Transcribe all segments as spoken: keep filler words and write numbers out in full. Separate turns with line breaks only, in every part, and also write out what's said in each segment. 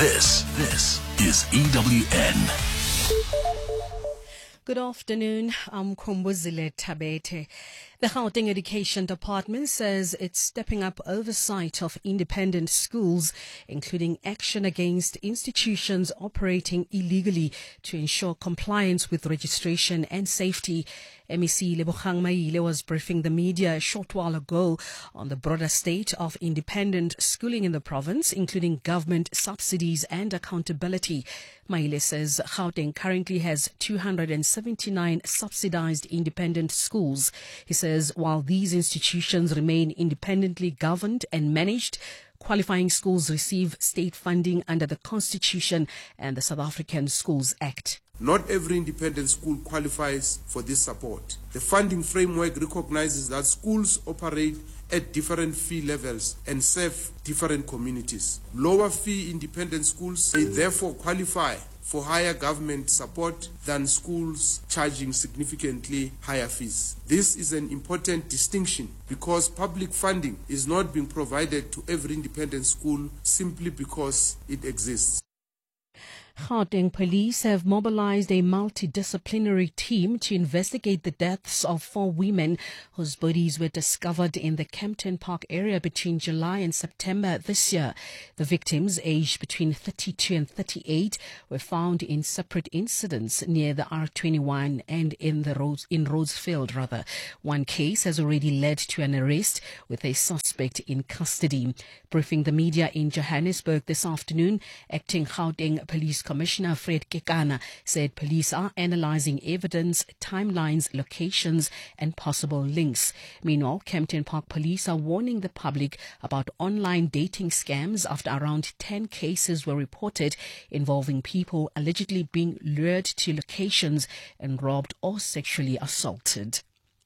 This, this is E W N.
Good afternoon. I'm Kumbuzile Tabete. The Gauteng Education Department says it's stepping up oversight of independent schools, including action against institutions operating illegally to ensure compliance with registration and safety. M E C Lebogang Maile was briefing the media a short while ago on the broader state of independent schooling in the province, including government subsidies and accountability. Maile says Gauteng currently has two hundred seventy-nine subsidized independent schools. He says while these institutions remain independently governed and managed, qualifying schools receive state funding under the Constitution and the South African Schools Act.
Not every independent school qualifies for this support. The funding framework recognizes that schools operate at different fee levels and serve different communities. Lower fee independent schools may therefore qualify for higher government support than schools charging significantly higher fees. This is an important distinction because public funding is not being provided to every independent school simply because it exists.
Gauteng police have mobilized a multidisciplinary team to investigate the deaths of four women whose bodies were discovered in the Kempton Park area between July and September this year. The victims, aged between thirty-two and thirty-eight, were found in separate incidents near the R twenty-one and in the Rose, in Rosefield rather. One case has already led to an arrest with a suspect in custody. Briefing the media in Johannesburg this afternoon, acting Gauteng Police Commissioner Fred Kekana said police are analyzing evidence, timelines, locations and possible links. Meanwhile, Kempton Park police are warning the public about online dating scams after around ten cases were reported involving people allegedly being lured to locations and robbed or sexually assaulted.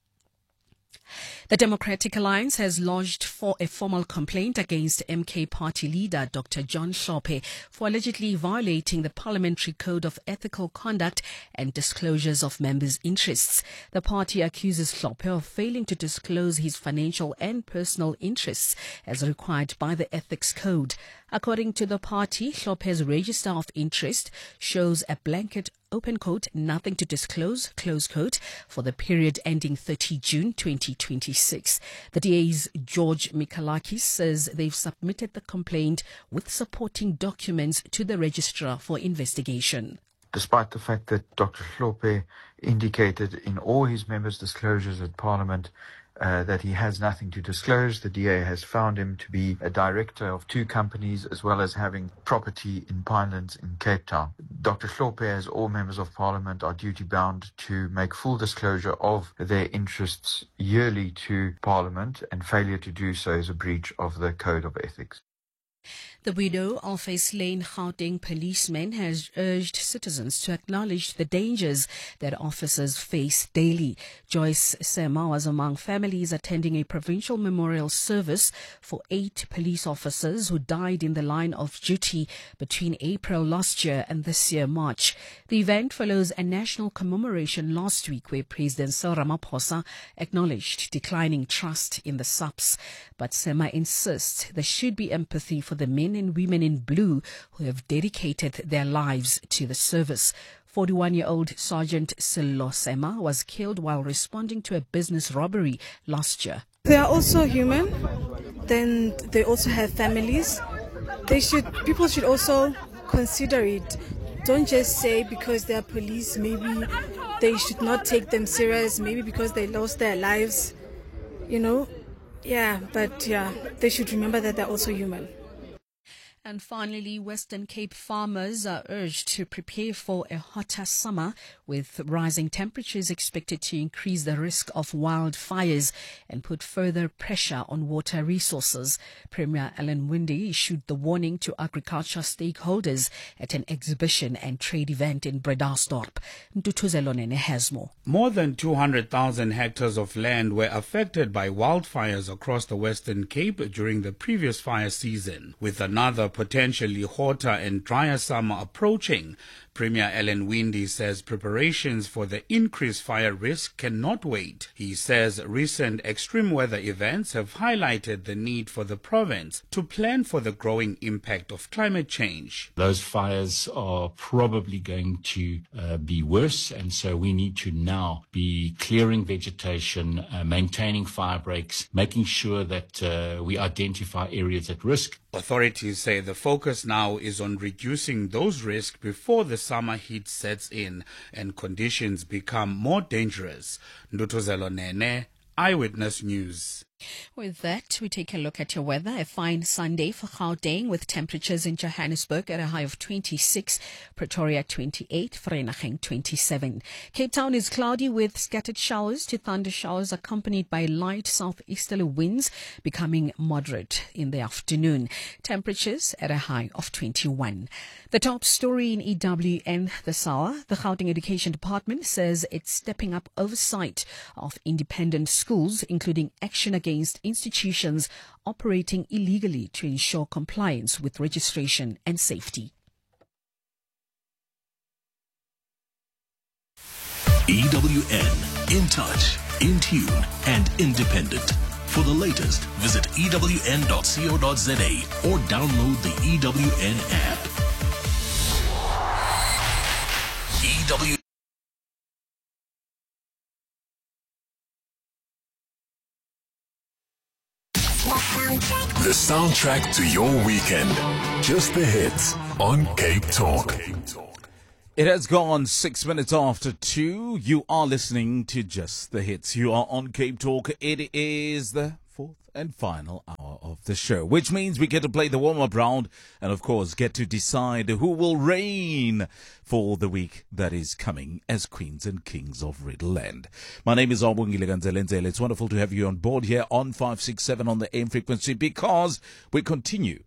The Democratic Alliance has lodged for a formal complaint against M K party leader Doctor John Hlophe for allegedly violating the Parliamentary Code of Ethical Conduct and disclosures of members' interests. The party accuses Hlophe of failing to disclose his financial and personal interests as required by the Ethics Code. According to the party, Hlophe's register of interest shows a blanket open quote, nothing to disclose, close quote, for the period ending thirtieth of June twenty twenty-six. The D A's George Mikalakis says they've submitted the complaint with supporting documents to the registrar for investigation.
Despite the fact that Doctor Hlophe indicated in all his members' disclosures at Parliament Uh, that he has nothing to disclose, the D A has found him to be a director of two companies as well as having property in Pinelands in Cape Town. Doctor Hlophe, as all members of Parliament, are duty bound to make full disclosure of their interests yearly to Parliament, and failure to do so is a breach of the Code of Ethics.
The widow of a slain Gauteng policeman has urged citizens to acknowledge the dangers that officers face daily. Joyce Sema was among families attending a provincial memorial service for eight police officers who died in the line of duty between April last year and this year March. The event follows a national commemoration last week where President Cyril Ramaphosa acknowledged declining trust in the S A Ps. But Sema insists there should be empathy for the men and women in blue who have dedicated their lives to the service. forty-one-year-old Sergeant Sello Sema was killed while responding to a business robbery last year.
They are also human. Then they also have families. They should. People should also consider it. Don't just say because they are police, maybe they should not take them serious. Maybe because they lost their lives, you know. Yeah, but yeah, they should remember that they're also human.
And finally, Western Cape farmers are urged to prepare for a hotter summer, with rising temperatures expected to increase the risk of wildfires and put further pressure on water resources. Premier Alan Winde issued the warning to agriculture stakeholders at an exhibition and trade event in Bredasdorp. Ntutuzelonene has more.
More than two hundred thousand hectares of land were affected by wildfires across the Western Cape during the previous fire season, with another potentially hotter and drier summer approaching. Premier Alan Winde says preparations for the increased fire risk cannot wait. He says recent extreme weather events have highlighted the need for the province to plan for the growing impact of climate change.
Those fires are probably going to uh, be worse, and so we need to now be clearing vegetation, uh, maintaining fire breaks, making sure that uh, we identify areas at risk.
Authorities say the focus now is on reducing those risks before the summer heat sets in and conditions become more dangerous. Ndutuzelo Nene, Eyewitness News.
With that, we take a look at your weather. A fine Sunday for Gauteng with temperatures in Johannesburg at a high of twenty-six, Pretoria twenty-eight, Vereeniging twenty-seven. Cape Town is cloudy with scattered showers to thunder showers accompanied by light southeasterly winds becoming moderate in the afternoon. Temperatures at a high of twenty-one. The top story in E W N this hour. The Gauteng Education Department says it's stepping up oversight of independent schools, including action against against institutions operating illegally to ensure compliance with registration and safety.
E W N, in touch, in tune, and independent. For the latest, visit E W N dot co dot za or download the E W N app. E W The soundtrack to your weekend. Just the hits on Cape Talk.
It has gone six minutes after two. You are listening to Just the Hits. You are on Cape Talk. It is the fourth and final hour of the show, which means we get to play the warm-up round and, of course, get to decide who will reign for the week that is coming as Queens and Kings of Riddleland. My name is Abongile Ganzelenzele. It's wonderful to have you on board here on five six seven on the A M frequency because we continue.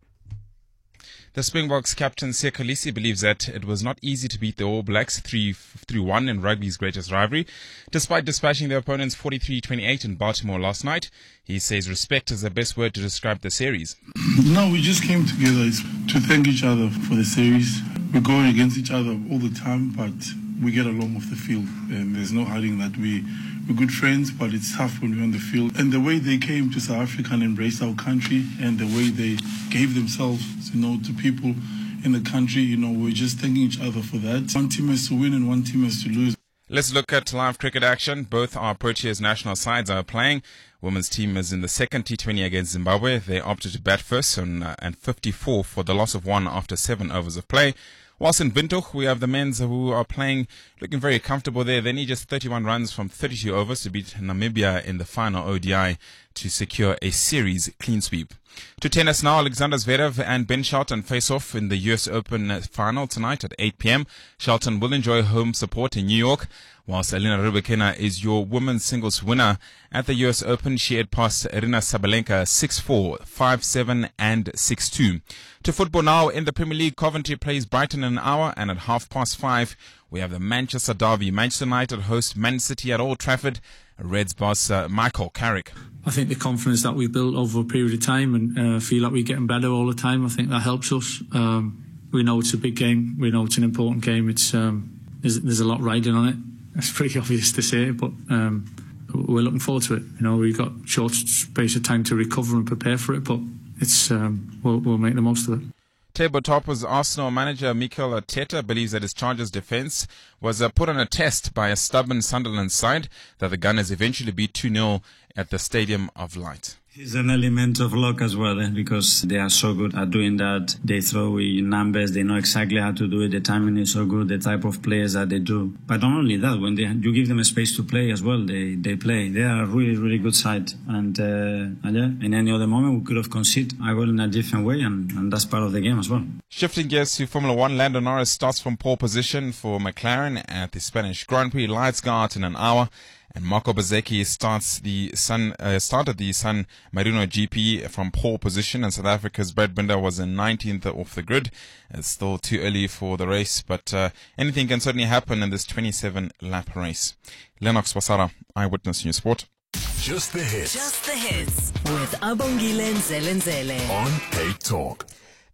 The Springboks captain Siya Kolisi believes that it was not easy to beat the All Blacks three through one in rugby's greatest rivalry, despite dispatching their opponents forty-three twenty-eight in Baltimore last night. He says respect is the best word to describe the series.
No, we just came together to thank each other for the series. We're going against each other all the time, but we get along off the field, and there's no hiding that we, we're good friends, but it's tough when we're on the field. And the way they came to South Africa and embraced our country, and the way they gave themselves, you know, to people in the country, you know, we're just thanking each other for that. One team has to win and one team has to lose.
Let's look at live cricket action. Both our Proteas national sides are playing. Women's team is in the second T twenty against Zimbabwe. They opted to bat first and, uh, and fifty-four for the loss of one after seven overs of play. Whilst in Windhoek, we have the men's who are playing, looking very comfortable there. They need just thirty-one runs from thirty-two overs to beat Namibia in the final O D I to secure a series clean sweep. To tennis now, Alexander Zverev and Ben Shelton face off in the U S Open final tonight at eight p.m. Shelton will enjoy home support in New York, whilst Elena Rybakina is your women's singles winner. At the U S Open, she had passed Irina Sabalenka six four, five seven and six two. To football now, in the Premier League, Coventry plays Brighton in an hour, and at half past five, we have the Manchester derby. Manchester United host Man City at Old Trafford. Reds boss uh, Michael Carrick.
I think the confidence that we've built over a period of time and uh, feel like we're getting better all the time, I think that helps us. Um, we know it's a big game. We know it's an important game. It's um, there's, there's a lot riding on it. It's pretty obvious to say, but um, we're looking forward to it. You know, we've got short space of time to recover and prepare for it, but it's um, we'll, we'll make the most of it.
Tabletopper's Arsenal manager Mikel Arteta believes that his Chargers defence was uh, put on a test by a stubborn Sunderland side, that the Gunners eventually beat two nil at the Stadium of Light.
It's an element of luck as well, eh? Because they are so good at doing that. They throw in numbers, they know exactly how to do it, the timing is so good, the type of players that they do. But not only that, when they, you give them a space to play as well, they, they play. They are a really, really good side. And, uh, and yeah, in any other moment, we could have conceded a goal in a different way, and, and that's part of the game as well.
Shifting gears to Formula One, Lando Norris starts from pole position for McLaren at the Spanish Grand Prix. Lights go out in an hour. And Marco Bezzecchi starts the San, uh, started the San Marino G P from pole position, and South Africa's Brad Binder was in nineteenth off the grid. It's still too early for the race, but uh, anything can certainly happen in this twenty-seven lap race. Lennox Wasara, Eyewitness News Sport.
Just the hits.
Just the hits with Abongile Nzelenzele
on Cape Talk.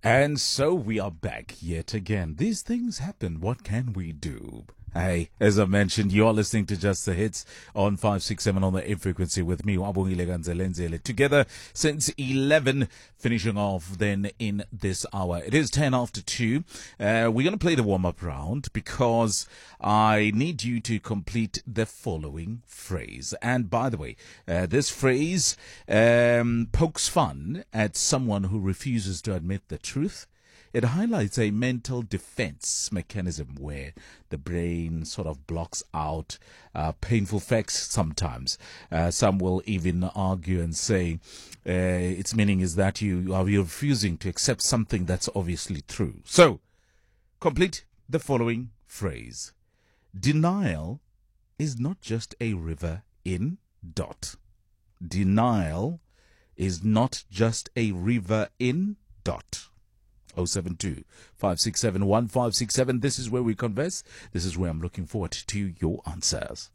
And so we are back yet again. These things happen. What can we do? Hey, as I mentioned, you are listening to Just the Hits on five six seven on the A frequency with me, Wabongile Ganzelenzele. Together since eleven, finishing off then in this hour. It is ten after two. Uh, we're going to play the warm-up round because I need you to complete the following phrase. And by the way, uh, this phrase um, pokes fun at someone who refuses to admit the truth. It highlights a mental defense mechanism where the brain sort of blocks out uh, painful facts sometimes. Uh, some will even argue and say uh, its meaning is that you are refusing to accept something that's obviously true. So, complete the following phrase. Denial is not just a river in dot. Denial is not just a river in dot. oh seven two, five six seven, one five six seven. This is where we converse. This is where I'm looking forward to your answers.